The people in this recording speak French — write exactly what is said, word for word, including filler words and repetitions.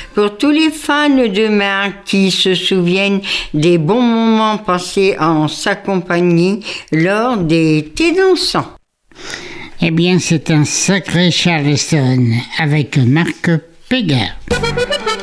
pour tous les fans de Marc qui se souviennent des bons moments passés en sa compagnie lors des thés dansants. Eh bien, c'est un sacré Charleston avec Marc Pégard.